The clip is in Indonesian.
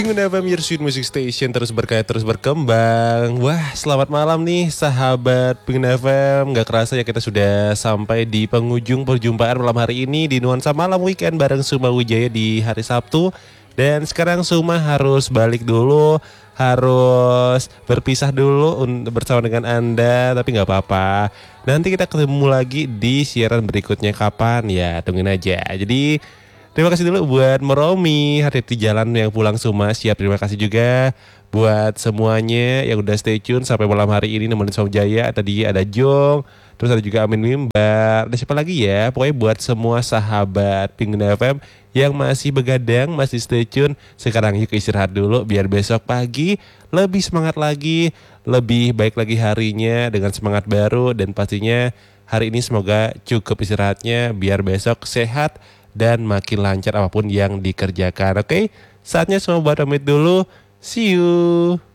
Pengguna FM Your Sweet Music Station terus berkarya terus berkembang. Wah, selamat malam nih sahabat Pengguna FM. Gak kerasa ya kita sudah sampai di penghujung perjumpaan malam hari ini di Nuansa Malam Weekend bareng Suma Wijaya di hari Sabtu. Dan sekarang Suma harus balik dulu, harus berpisah dulu bersama dengan Anda. Tapi gak apa-apa, nanti kita ketemu lagi di siaran berikutnya kapan ya, tungguin aja. Jadi terima kasih dulu buat Meromi, hati-hati jalan yang pulang Suma, siap. Terima kasih juga buat semuanya yang udah stay tune sampai malam hari ini nemenin Suma Jaya. Tadi ada Jong, terus ada juga Amin Mimbar. Ada siapa lagi ya? Pokoknya buat semua sahabat Pengguna FM yang masih begadang, masih stay tune, sekarang yuk istirahat dulu biar besok pagi lebih semangat lagi, lebih baik lagi harinya dengan semangat baru. Dan pastinya hari ini semoga cukup istirahatnya biar besok sehat dan makin lancar apapun yang dikerjakan. Oke, saatnya semua buat pamit dulu. See you.